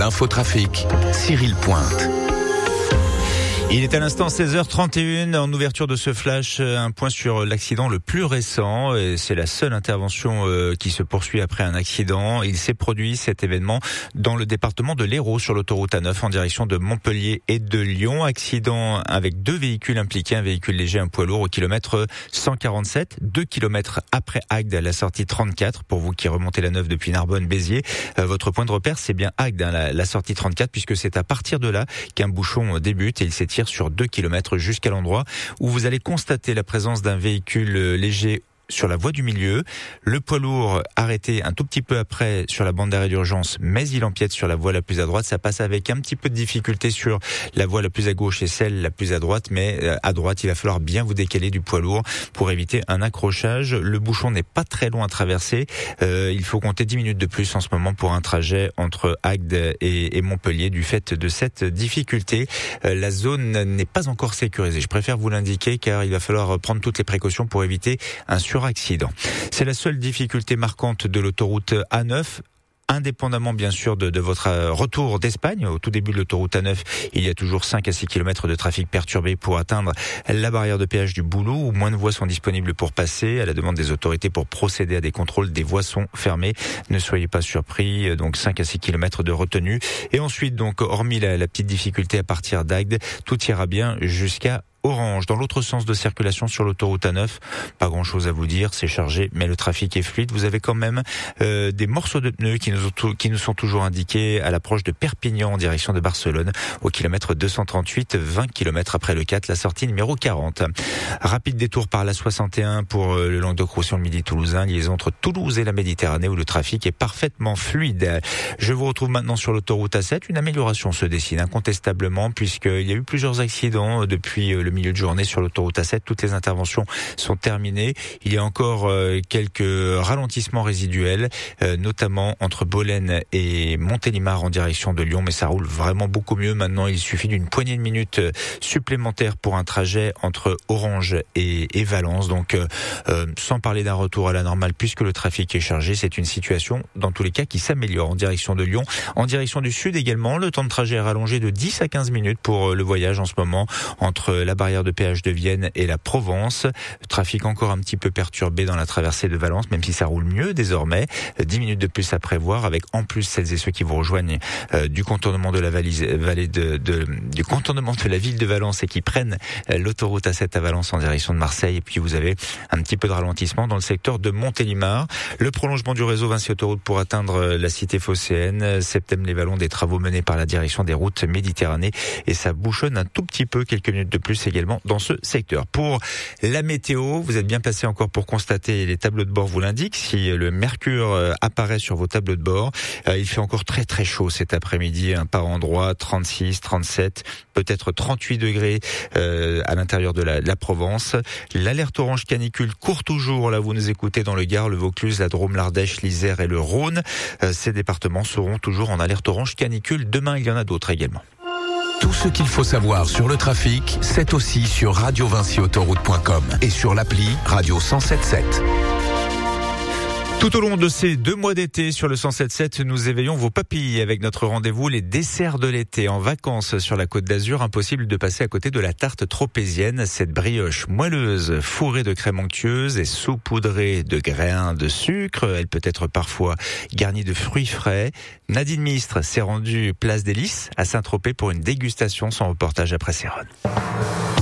l'infotrafic, Cyril Pointe. Il est à l'instant 16h31. En ouverture de ce flash, un point sur l'accident le plus récent. C'est la seule intervention qui se poursuit après un accident. Il s'est produit, cet événement, dans le département de l'Hérault, sur l'autoroute A9 en direction de Montpellier et de Lyon. Accident avec 2 véhicules impliqués, un véhicule léger, un poids lourd, au kilomètre 147, 2 kilomètres après Agde, à la sortie 34. Pour vous qui remontez la 9 depuis Narbonne-Béziers, votre point de repère, c'est bien Agde, la sortie 34, puisque c'est à partir de là qu'un bouchon débute et il s'étire sur 2 kilomètres jusqu'à l'endroit où vous allez constater la présence d'un véhicule léger sur la voie du milieu, le poids lourd arrêté un tout petit peu après sur la bande d'arrêt d'urgence, mais il empiète sur la voie la plus à droite. Ça passe avec un petit peu de difficulté sur la voie la plus à gauche et celle la plus à droite, mais à droite, il va falloir bien vous décaler du poids lourd pour éviter un accrochage. Le bouchon n'est pas très long à traverser. Il faut compter 10 minutes de plus en ce moment pour un trajet entre Agde et Montpellier du fait de cette difficulté. La zone n'est pas encore sécurisée. Je préfère vous l'indiquer car il va falloir prendre toutes les précautions pour éviter un suraccident. C'est la seule difficulté marquante de l'autoroute A9. Indépendamment bien sûr de votre retour d'Espagne, au tout début de l'autoroute A9, il y a toujours 5 à 6 km de trafic perturbé pour atteindre la barrière de péage du Boulot, où moins de voies sont disponibles pour passer. À la demande des autorités pour procéder à des contrôles, des voies sont fermées. Ne soyez pas surpris, donc 5 à 6 km de retenue. Et ensuite, donc, hormis la petite difficulté à partir d'Agde, tout ira bien jusqu'à Orange. Dans l'autre sens de circulation sur l'autoroute A9, pas grand chose à vous dire, c'est chargé, mais le trafic est fluide. Vous avez quand même des morceaux de pneus qui nous sont toujours indiqués à l'approche de Perpignan en direction de Barcelone, au kilomètre 238, 20 km après le 4, la sortie numéro 40. Rapide détour par la 61 pour le Languedoc-Roussillon, le Midi toulousain, liaison entre Toulouse et la Méditerranée où le trafic est parfaitement fluide. Je vous retrouve maintenant sur l'autoroute A7. Une amélioration se dessine incontestablement puisqu'il y a eu plusieurs accidents depuis le milieu de journée sur l'autoroute A7. Toutes les interventions sont terminées. Il y a encore quelques ralentissements résiduels, notamment entre Bolène et Montélimar en direction de Lyon, mais ça roule vraiment beaucoup mieux. Maintenant, il suffit d'une poignée de minutes supplémentaires pour un trajet entre Orange et Valence. Donc, sans parler d'un retour à la normale, puisque le trafic est chargé, c'est une situation, dans tous les cas, qui s'améliore en direction de Lyon. En direction du sud également, le temps de trajet est rallongé de 10 à 15 minutes pour le voyage en ce moment entre la barrière de péage de Vienne et la Provence. Trafic encore un petit peu perturbé dans la traversée de Valence, même si ça roule mieux désormais. 10 minutes de plus à prévoir, avec en plus celles et ceux qui vous rejoignent du contournement de la du contournement de la ville de Valence et qui prennent l'autoroute A7 à Valence en direction de Marseille. Et puis vous avez un petit peu de ralentissement dans le secteur de Montélimar. Le prolongement du réseau Vinci Autoroute pour atteindre la cité phocéenne. Septem-les-Vallons, des travaux menés par la direction des routes Méditerranée, et ça bouchonne un tout petit peu, quelques minutes de plus également dans ce secteur. Pour la météo, vous êtes bien placé encore pour constater, les tableaux de bord vous l'indiquent, si le mercure apparaît sur vos tableaux de bord. Il fait encore très très chaud cet après-midi, par endroit, 36, 37, peut-être 38 degrés à l'intérieur de la Provence. L'alerte orange canicule court toujours, là vous nous écoutez dans le Gard, le Vaucluse, la Drôme, l'Ardèche, l'Isère et le Rhône. Ces départements seront toujours en alerte orange canicule. Demain, il y en a d'autres également. Tout ce qu'il faut savoir sur le trafic, c'est aussi sur radiovinciautoroute.com et sur l'appli Radio 107.7. Tout au long de ces 2 mois d'été sur le 107.7, nous éveillons vos papilles avec notre rendez-vous les desserts de l'été. En vacances sur la Côte d'Azur, impossible de passer à côté de la tarte tropézienne, cette brioche moelleuse, fourrée de crème onctueuse et saupoudrée de grains de sucre. Elle peut être parfois garnie de fruits frais. Nadine Mistre s'est rendue place des Lys à Saint-Tropez pour une dégustation. Son reportage après Céronne.